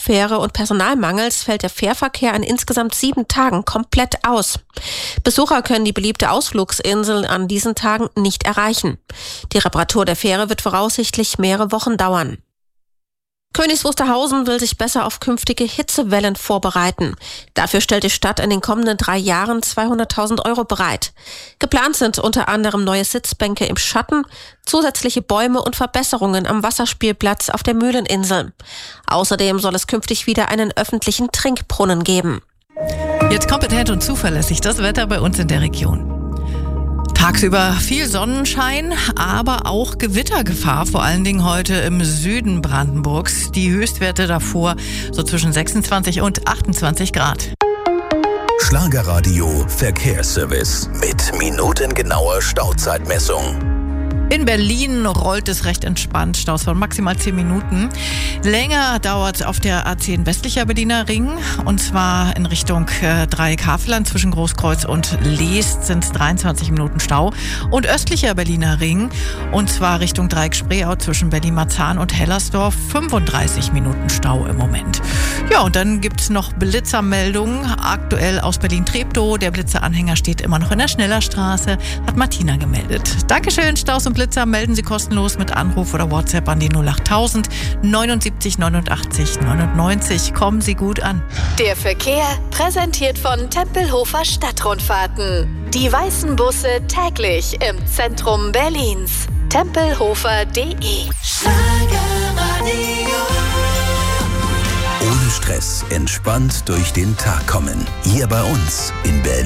Zugfähre und Personalmangels fällt der Fährverkehr an insgesamt 7 Tagen komplett aus. Besucher können die beliebte Ausflugsinsel an diesen Tagen nicht erreichen. Die Reparatur der Fähre wird voraussichtlich mehrere Wochen dauern. Königs Wusterhausen will sich besser auf künftige Hitzewellen vorbereiten. Dafür stellt die Stadt in den kommenden 3 Jahren 200.000 € bereit. Geplant sind unter anderem neue Sitzbänke im Schatten, zusätzliche Bäume und Verbesserungen am Wasserspielplatz auf der Mühleninsel. Außerdem soll es künftig wieder einen öffentlichen Trinkbrunnen geben. Jetzt kompetent und zuverlässig das Wetter bei uns in der Region. Tagsüber viel Sonnenschein, aber auch Gewittergefahr, vor allen Dingen heute im Süden Brandenburgs. Die Höchstwerte davor so zwischen 26 und 28 Grad. Schlagerradio Verkehrsservice mit minutengenauer Stauzeitmessung. In Berlin rollt es recht entspannt, Staus von maximal 10 Minuten. Länger dauert auf der A10 westlicher Berliner Ring, und zwar in Richtung Dreieck-Havelland zwischen Großkreuz und Leest sind 23 Minuten Stau. Und östlicher Berliner Ring, und zwar Richtung Dreieck-Spreeau zwischen Berlin-Marzahn und Hellersdorf, 35 Minuten Stau im Moment. Ja, und dann gibt's noch Blitzermeldungen, aktuell aus Berlin-Treptow. Der Blitzeranhänger steht immer noch in der Schnellerstraße, hat Martina gemeldet. Dankeschön, Staus und Blitzer melden Sie kostenlos mit Anruf oder WhatsApp an die 08000 79 89 99. Kommen Sie gut an. Der Verkehr präsentiert von Tempelhofer Stadtrundfahrten. Die weißen Busse täglich im Zentrum Berlins. Tempelhofer.de. Ohne Stress, entspannt durch den Tag kommen. Hier bei uns in Berlin.